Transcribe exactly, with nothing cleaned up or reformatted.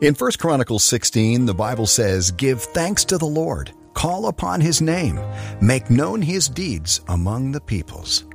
In First Chronicles sixteen, the Bible says, "Give thanks to the Lord, call upon his name, make known his deeds among the peoples."